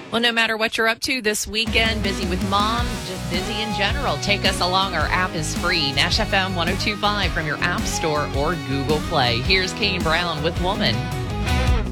Well, no matter what you're up to this weekend, busy with mom, just busy in general, take us along. Our app is free. Nash FM 102.5 from your App Store or Google Play. Here's Kane Brown with Woman.